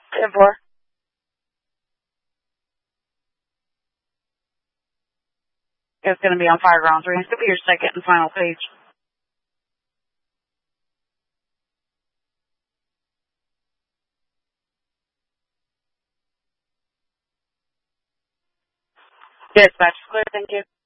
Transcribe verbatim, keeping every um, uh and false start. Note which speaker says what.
Speaker 1: ten four. It's going to be on Fireground three. It's going to be your second and final page. Dispatch clear, thank you.